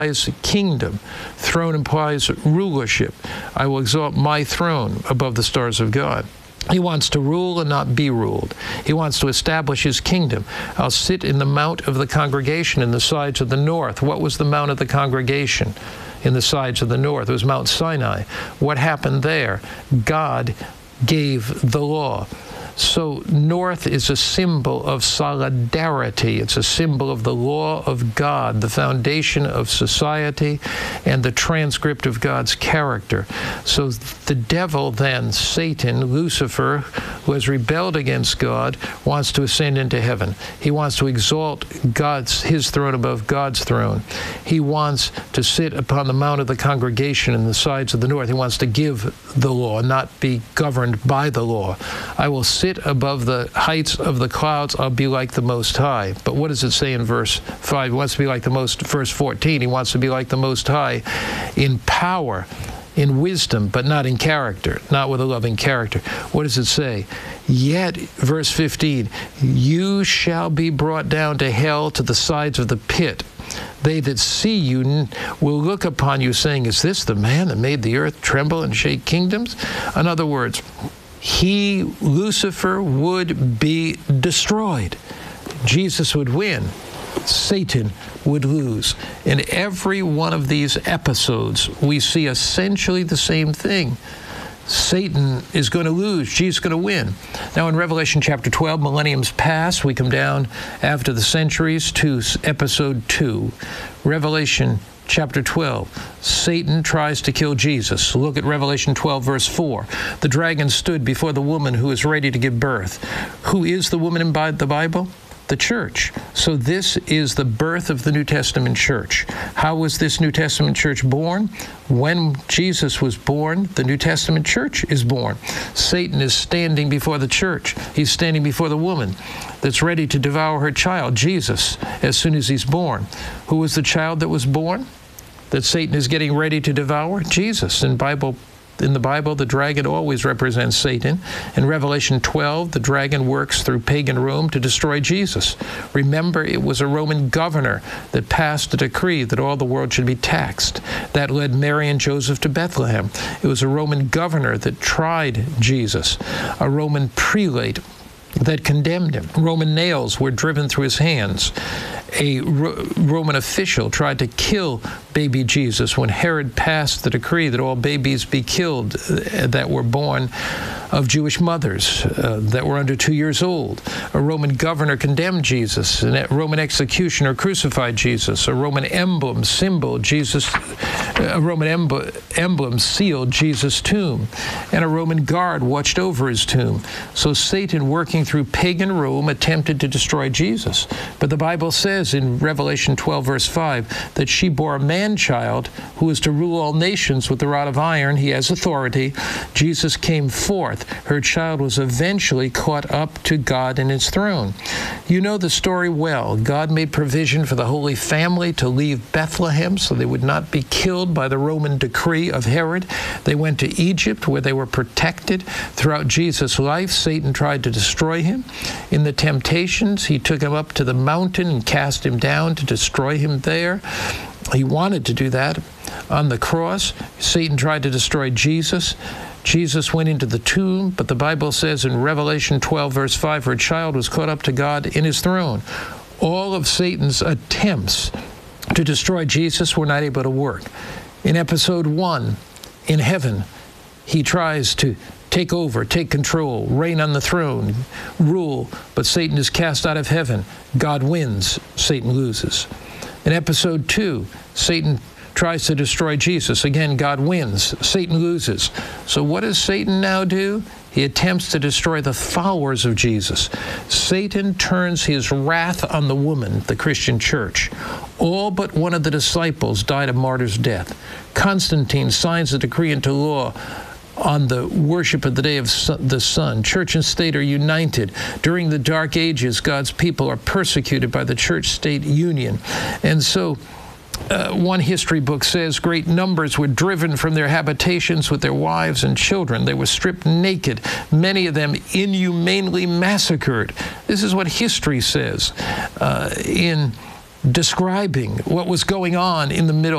kingdom. Throne implies rulership. I will exalt my throne above the stars of God. He wants to rule and not be ruled. He wants to establish his kingdom. I'll sit in the mount of the congregation in the sides of the north. What was the mount of the congregation in the sides of the north? It was Mount Sinai. What happened there? God gave the law. So north is a symbol of solidarity. It's a symbol of the law of God, the foundation of society, and the transcript of God's character. So the devil then, Satan, Lucifer, who has rebelled against God, wants to ascend into heaven. He wants to exalt his throne above God's throne. He wants to sit upon the mount of the congregation in the sides of the north. He wants to give the law, not be governed by the law. I will sit above the heights of the clouds. I'll be like the Most High. But what does it say in verse 5? He wants to be like the verse 14, he wants to be like the Most High in power, in wisdom, but not in character, not with a loving character. What does it say? Yet, verse 15, you shall be brought down to hell, to the sides of the pit. They that see you will look upon you, saying, is this the man that made the earth tremble and shake kingdoms? In other words, he, Lucifer, would be destroyed. Jesus would win. Satan would lose. In every one of these episodes, we see essentially the same thing. Satan is going to lose. Jesus is going to win. Now, in Revelation chapter 12, millenniums pass. We come down after the centuries to episode 2. Revelation chapter 12, Satan tries to kill Jesus. Look at Revelation 12, verse 4. The dragon stood before the woman who is ready to give birth. Who is the woman in the Bible? The church. So this is the birth of the New Testament church. How was this New Testament church born? When Jesus was born, the New Testament church is born. Satan is standing before the church. He's standing before the woman that's ready to devour her child, Jesus, as soon as he's born. Who was the child that was born that Satan is getting ready to devour? Jesus. In the Bible, the dragon always represents Satan. In Revelation 12, the dragon works through pagan Rome to destroy Jesus. Remember, it was a Roman governor that passed a decree that all the world should be taxed. That led Mary and Joseph to Bethlehem. It was a Roman governor that tried Jesus, a Roman prelate that condemned him. Roman nails were driven through his hands. A Roman official tried to kill baby Jesus when Herod passed the decree that all babies be killed that were born of Jewish mothers that were under 2 years old. A Roman governor condemned Jesus. A Roman executioner crucified Jesus. A Roman emblem sealed Jesus' tomb. And a Roman guard watched over his tomb. So Satan, working through pagan Rome, attempted to destroy Jesus. But the Bible says in Revelation 12, verse 5, that she bore a man-child who is to rule all nations with the rod of iron. He has authority. Jesus came forth. Her child was eventually caught up to God in his throne. You know the story well. God made provision for the Holy Family to leave Bethlehem so they would not be killed by the Roman decree of Herod. They went to Egypt where they were protected. Throughout Jesus' life, Satan tried to destroy him. In the temptations, he took him up to the mountain and cast him down to destroy him there. He wanted to do that. On the cross, Satan tried to destroy Jesus. Jesus went into the tomb, but the Bible says in Revelation 12, verse 5, her child was caught up to God in his throne. All of Satan's attempts to destroy Jesus were not able to work. In episode 1, in heaven, he tries to take over, take control, reign on the throne, rule, but Satan is cast out of heaven. God wins, Satan loses. In episode 2, Satan tries to destroy Jesus. Again, God wins, Satan loses. So what does Satan now do? He attempts to destroy the followers of Jesus. Satan turns his wrath on the woman, the Christian church. All but one of the disciples died a martyr's death. Constantine signs a decree into law on the worship of the day of the sun. Church and state are united. During the Dark Ages, God's people are persecuted by the church-state union. And so one history book says great numbers were driven from their habitations with their wives and children. They were stripped naked, many of them inhumanely massacred. This is what history says. In describing what was going on in the Middle